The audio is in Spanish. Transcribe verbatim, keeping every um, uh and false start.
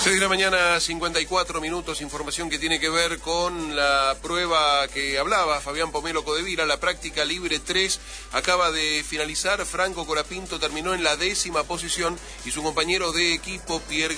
seis de la mañana, cincuenta y cuatro minutos, información que tiene que ver con la prueba que hablaba Fabián Pomelo Codevila, la práctica libre tres, acaba de finalizar. Franco Colapinto terminó en la décima posición y su compañero de equipo, Pierre